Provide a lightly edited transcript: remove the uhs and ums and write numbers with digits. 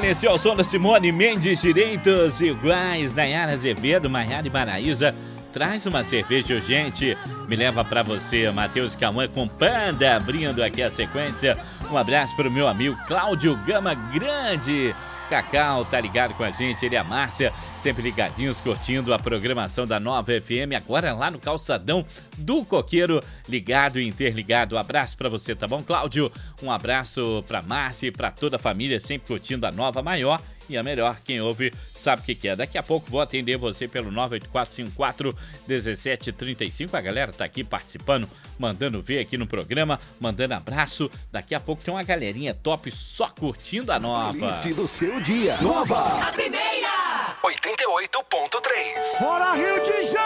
Amanheceu ao som da Simone Mendes, Direitos Iguais, Nayara Azevedo, Maiara e Maraísa. Traz uma cerveja urgente, me leva pra você, Matheus Cauã com Panda, abrindo aqui a sequência. Um abraço pro meu amigo Cláudio Gama Grande. Cacau tá ligado com a gente, ele e a Márcia, sempre ligadinhos, curtindo a programação da Nova FM, agora lá no calçadão do Coqueiro, ligado e interligado. Um abraço pra você, tá bom, Cláudio? Um abraço pra Márcia e pra toda a família, sempre curtindo a Nova Maior e a melhor. Quem ouve sabe o que é. Daqui a pouco vou atender você pelo 98454-1735. A galera tá aqui participando, mandando ver aqui no programa, mandando abraço. Daqui a pouco tem uma galerinha top só curtindo a Nova. List do seu dia. Nova! A primeira! 88.3. Fora Rio de Janeiro!